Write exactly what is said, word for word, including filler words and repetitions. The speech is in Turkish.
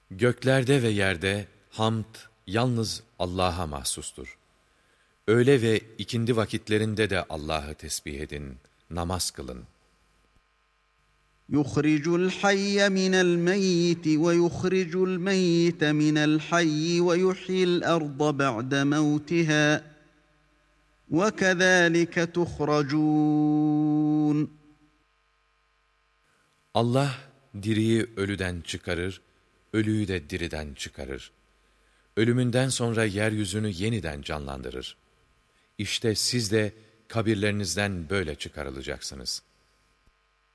Göklerde ve yerde hamd yalnız Allah'a mahsustur. Öğle ve ikindi vakitlerinde de Allah'ı tesbih edin, namaz kılın. يُخْرِجُ الْحَيَّ مِنَ الْمَيِّتِ وَيُخْرِجُ الْمَيِّتَ مِنَ الْحَيِّ وَيُحْيِي الْأَرْضَ بَعْدَ مَوْتِهَا وَكَذَٰلِكَ تُخْرَجُونَ. Allah diriyi ölüden çıkarır, ölüyü de diriden çıkarır. Ölümünden sonra yeryüzünü yeniden canlandırır. İşte siz de kabirlerinizden böyle çıkarılacaksınız.